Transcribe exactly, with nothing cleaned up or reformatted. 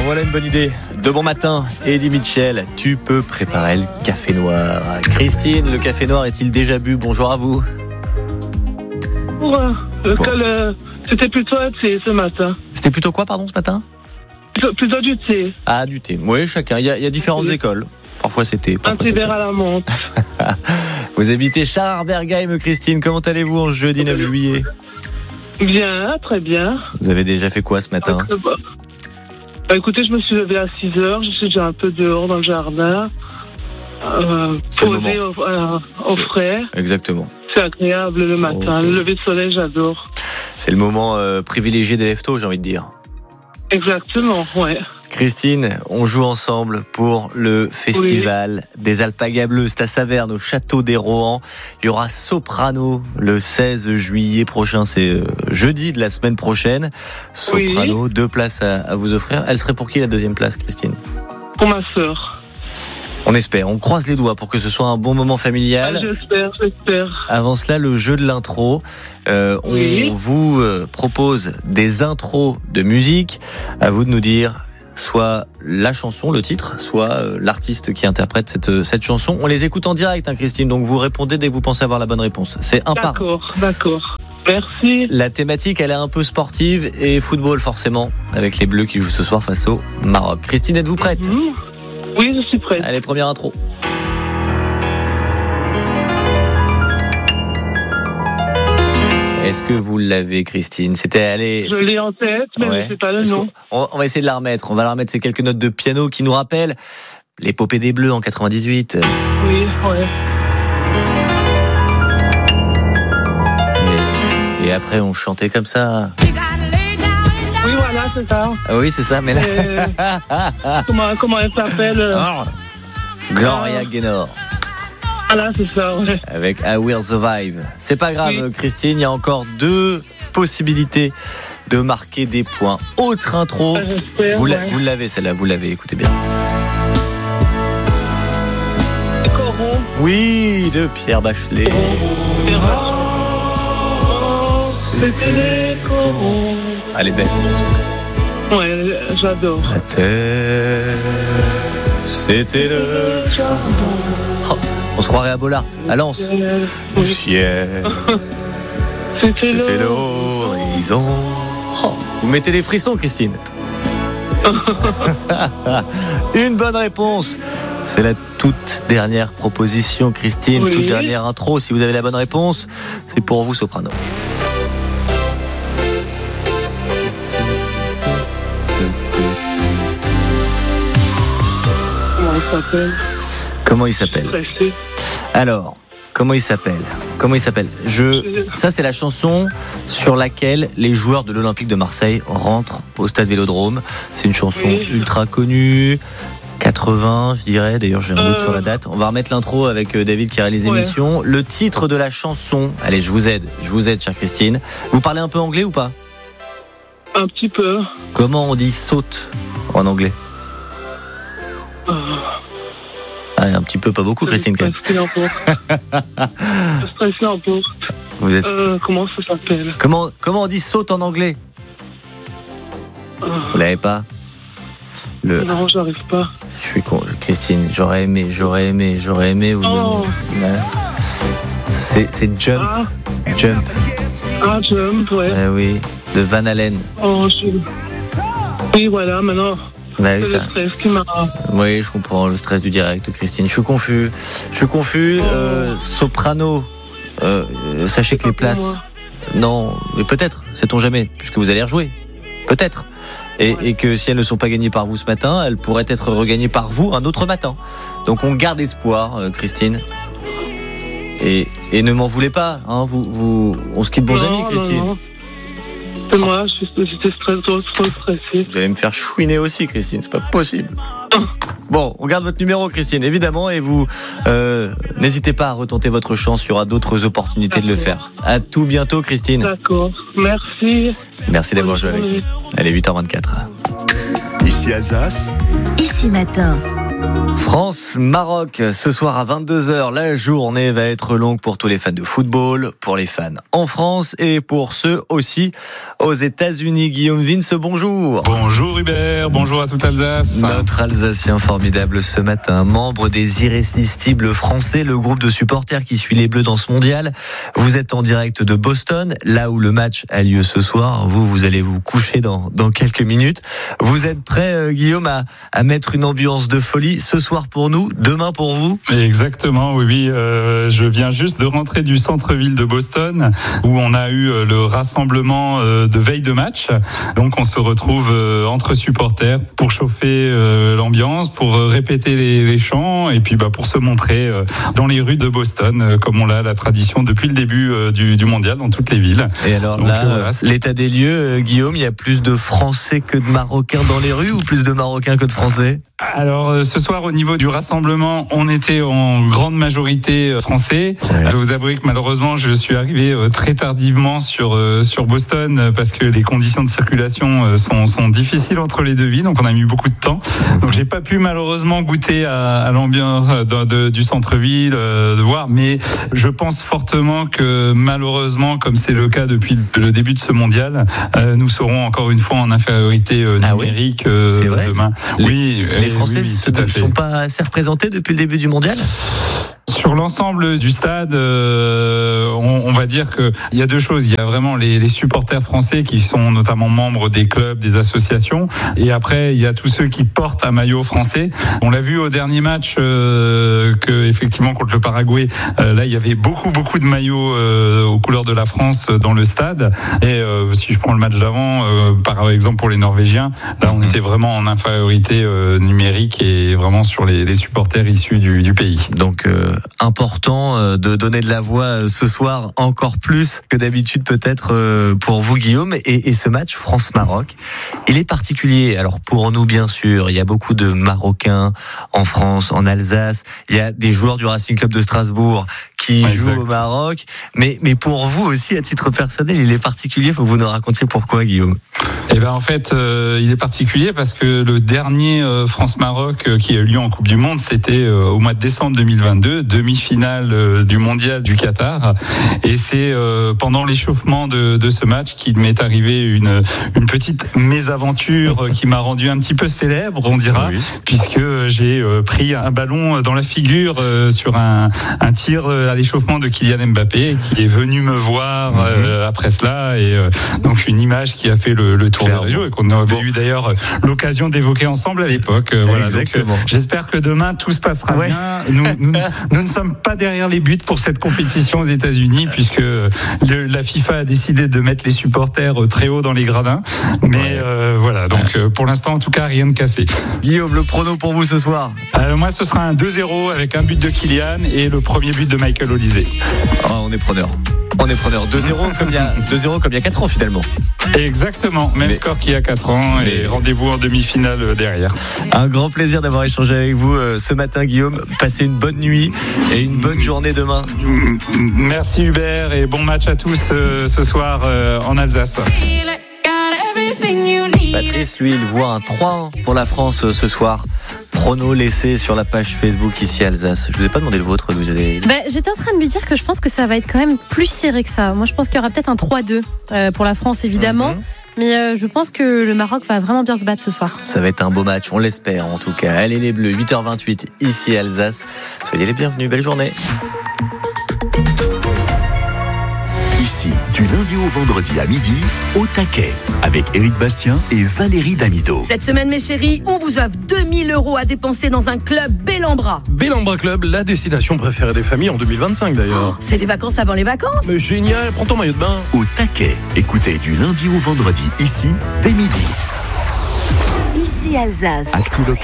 voilà une bonne idée. De bon matin, Eddie Mitchell, tu peux préparer le café noir. Christine, le café noir est-il déjà bu? Bonjour à vous. Ouais, le, Bon. le, c'était plutôt un thé ce matin. C'était plutôt quoi, pardon, ce matin? Plutôt, plutôt du thé. Ah, du thé. Oui, chacun. Il y a, il y a différentes Oui. écoles. Parfois c'est thé, Un parfois thé c'est vert café. à la menthe. Vous habitez Scharbergheim, Christine. Comment allez-vous en jeudi neuf juillet? Bien, très bien. Vous avez déjà fait quoi ce matin? Donc, bah, bah, écoutez, je me suis levée à six heures. Je suis déjà un peu dehors dans le jardin. Euh, C'est le posée au, euh, au frais. Exactement. C'est agréable le matin. Ok. Le lever de soleil, j'adore. C'est le moment euh, privilégié des lève-tôt, j'ai envie de dire. Exactement, ouais. Christine, on joue ensemble pour le festival oui. des Alpagas Bleues. C'est à Saverne, au château des Rohan. Il y aura Soprano le seize juillet prochain. C'est euh, jeudi de la semaine prochaine. Soprano, oui. deux places à, à vous offrir. Elle serait pour qui la deuxième place, Christine? Pour ma sœur. On espère, on croise les doigts pour que ce soit un bon moment familial. Ah, j'espère, j'espère. Avant cela, le jeu de l'intro. Euh, on oui. vous euh, propose des intros de musique. À vous de nous dire soit la chanson, le titre, soit euh, l'artiste qui interprète cette, cette chanson. On les écoute en direct, hein, Christine, donc vous répondez dès que vous pensez avoir la bonne réponse. C'est un par. D'accord, d'accord. Merci. La thématique, elle est un peu sportive et football, forcément, avec les Bleus qui jouent ce soir face au Maroc. Christine, êtes-vous prête? mmh. Oui, je suis prête. Allez, première intro. Est-ce que vous l'avez, Christine? C'était allez. Je l'ai en tête, mais ouais. je ne sais pas le Est-ce nom. On, on va essayer de la remettre. On va la remettre. C'est quelques notes de piano qui nous rappellent l'épopée des Bleus en quatre-vingt-dix-huit. Oui, ouais. Et, et après, on chantait comme ça. Oui, voilà, c'est ça. Ah oui, c'est ça, mais là. Euh, comment, comment elle s'appelle? Oh, Gloria Gaynor. Voilà, c'est ça, ouais. Avec I Will Survive. C'est pas grave, oui. Christine, il y a encore deux possibilités de marquer des points. Autre intro. Vous, la, ouais. vous l'avez, celle-là, vous l'avez, écoutez bien. Les corons. Oui, de Pierre Bachelet. Oh, c'était les corons. Elle est belle, cette chanson. Ouais, j'adore. La terre, c'était le charbon. Oh, on se croirait à Bollard, à Lens. Le ciel, c'était, c'était l'horizon. Oh, vous mettez des frissons, Christine. Une bonne réponse. C'est la toute dernière proposition, Christine. Oui. Toute dernière intro. Si vous avez la bonne réponse, c'est pour vous, Soprano. Comment il s'appelle? Alors, comment il s'appelle? Comment il s'appelle? Je... Ça, c'est la chanson sur laquelle les joueurs de l'Olympique de Marseille rentrent au stade Vélodrome. C'est une chanson oui. ultra connue. quatre-vingts, je dirais. D'ailleurs, j'ai un doute euh... sur la date. On va remettre l'intro avec David qui réalise l'émission. Ouais. Le titre de la chanson. Allez, je vous aide. Je vous aide, chère Christine. Vous parlez un peu anglais ou pas? Un petit peu. Comment on dit saute en anglais? euh... Ah, un petit peu, pas beaucoup, Christine. Je stresse l'emporte. Vous êtes. Euh, comment ça s'appelle? Comment comment on dit saute en anglais? euh... Vous l'avez pas? Le... Non, j'arrive pas. Je suis con, Christine. J'aurais aimé, j'aurais aimé, j'aurais aimé. Vous oh. C'est c'est jump, ah. jump. Ah, jump, ouais. Eh oui, de Van Halen. Oh, je... Oui, voilà, maintenant. Bah oui, c'est ça. le stress qui m'a... Oui, je comprends, le stress du direct, Christine. Je suis confus. Je suis confus. Oh. Euh, soprano, euh, sachez que les places... Non, mais peut-être, sait-on jamais, puisque vous allez rejouer. Peut-être. Et, ouais. et que si elles ne sont pas gagnées par vous ce matin, elles pourraient être regagnées par vous un autre matin. Donc on garde espoir, euh, Christine. Et, et ne m'en voulez pas. Hein, vous, vous, on se quitte bons non, amis, Christine. Non, non. C'est oh. moi, j'étais stress, trop, trop stressée. Vous allez me faire chouiner aussi, Christine, c'est pas possible. Bon, on garde votre numéro, Christine, évidemment, et vous euh, n'hésitez pas à retenter votre chance, il y aura d'autres opportunités D'accord. de le faire. À tout bientôt, Christine. D'accord, merci. Merci d'avoir joué avec nous. Allez, huit heures vingt-quatre. Ici Alsace. Ici Matin. France-Maroc, ce soir à vingt-deux heures, la journée va être longue pour tous les fans de football, pour les fans en France et pour ceux aussi aux États-Unis. Guillaume Vince, bonjour. Bonjour Hubert, bonjour à toute Alsace. Notre Alsacien formidable ce matin, membre des Irrésistibles Français, le groupe de supporters qui suit les Bleus dans ce mondial. Vous êtes en direct de Boston, là où le match a lieu ce soir. Vous, vous allez vous coucher dans, dans quelques minutes. Vous êtes prêt, euh, Guillaume, à, à mettre une ambiance de folie ce soir pour nous, demain pour vous? Exactement, oui, oui. Euh, je viens juste de rentrer du centre-ville de Boston où on a eu le rassemblement euh, de veille de match. Donc on se retrouve euh, entre supporters pour chauffer euh, l'ambiance, pour euh, répéter les, les chants et puis bah, pour se montrer euh, dans les rues de Boston euh, comme on l'a la tradition depuis le début euh, du, du mondial dans toutes les villes. Et alors Donc, là, euh, voilà, l'état des lieux, euh, Guillaume, il y a plus de Français que de Marocains dans les rues ou plus de Marocains que de Français? Alors ce soir au niveau du rassemblement, on était en grande majorité français. Ouais. Je vais vous avouer que malheureusement je suis arrivé très tardivement sur sur Boston parce que les conditions de circulation sont sont difficiles entre les deux villes, donc on a mis beaucoup de temps. Donc j'ai pas pu malheureusement goûter à, à l'ambiance de, de, du centre-ville, de voir, mais je pense fortement que malheureusement, comme c'est le cas depuis le début de ce mondial, nous serons encore une fois en infériorité numérique ah oui demain. Les, oui. Les Français ne oui, sont pas assez représentés depuis le début du mondial ? Sur l'ensemble du stade, euh, on, on va dire que il y a deux choses. Il y a vraiment les, les supporters français qui sont notamment membres des clubs, des associations, et après il y a tous ceux qui portent un maillot français. On l'a vu au dernier match euh, que effectivement contre le Paraguay, euh, là il y avait beaucoup beaucoup de maillots euh, aux couleurs de la France dans le stade. Et euh, si je prends le match d'avant, euh, par exemple pour les Norvégiens, là on était vraiment en infériorité euh, numérique et vraiment sur les, les supporters issus du, du pays. Donc euh... important de donner de la voix ce soir encore plus que d'habitude peut-être pour vous Guillaume et, et ce match France-Maroc il est particulier. Alors pour nous bien sûr il y a beaucoup de Marocains en France, en Alsace, il y a des joueurs du Racing Club de Strasbourg qui ouais, jouent exact. au Maroc, mais, mais pour vous aussi à titre personnel il est particulier. Il faut que vous nous racontiez pourquoi Guillaume. Eh ben en fait euh, il est particulier parce que le dernier euh, France-Maroc euh, qui a eu lieu en Coupe du Monde c'était euh, au mois de décembre deux mille vingt-deux, demi-finale euh, du mondial du Qatar, et c'est euh, pendant l'échauffement de, de ce match qu'il m'est arrivé une, une petite mésaventure qui m'a rendu un petit peu célèbre on dira, oui. puisque j'ai euh, pris un ballon dans la figure euh, sur un, un tir à l'échauffement de Kylian Mbappé qui est venu me voir euh, après cela et euh, donc une image qui a fait le, le tour des réseaux et qu'on avait bon. eu d'ailleurs l'occasion d'évoquer ensemble à l'époque. Euh, voilà, Exactement. Donc, euh, j'espère que demain tout se passera ouais. bien. Nous, nous, nous ne sommes pas derrière les buts pour cette compétition aux États-Unis puisque le, la FIFA a décidé de mettre les supporters très haut dans les gradins. Mais ouais. euh, voilà, donc euh, pour l'instant en tout cas rien de cassé. Guillaume, le prono pour vous ce soir? euh, Moi ce sera un deux zéro avec un but de Kylian et le premier but de Michael Olise. Oh, on est preneur. On est preneur. deux zéro comme il y a deux zéro comme il y a quatre ans finalement. Exactement, même mais, score qu'il y a quatre ans mais, et rendez-vous en demi-finale derrière. Un grand plaisir d'avoir échangé avec vous euh, ce matin Guillaume. Passez une bonne nuit et une bonne journée demain. Merci Hubert et bon match à tous euh, ce soir euh, en Alsace. Patrice, lui, il voit un trois un pour la France euh, ce soir. Prono laissé sur la page Facebook ici Alsace. Je vous ai pas demandé le vôtre. Vous avez... bah, j'étais en train de me dire que je pense que ça va être quand même plus serré que ça. Moi, je pense qu'il y aura peut-être un trois deux euh, pour la France, évidemment. Mm-hmm. Mais euh, je pense que le Maroc va vraiment bien se battre ce soir. Ça va être un beau match, on l'espère en tout cas. Allez les Bleus, huit heures vingt-huit ici Alsace. Soyez les bienvenus, belle journée. Ici, du lundi au vendredi à midi, au taquet, avec Éric Bastien et Valérie Damido. Cette semaine, mes chéris, on vous offre deux mille euros à dépenser dans un club Bellambra. Bellambra Club, la destination préférée des familles en deux mille vingt-cinq d'ailleurs. Oh, c'est les vacances avant les vacances. Mais génial, prends ton maillot de bain. Au taquet, écoutez du lundi au vendredi, ici, dès midi. Ici Alsace. Actu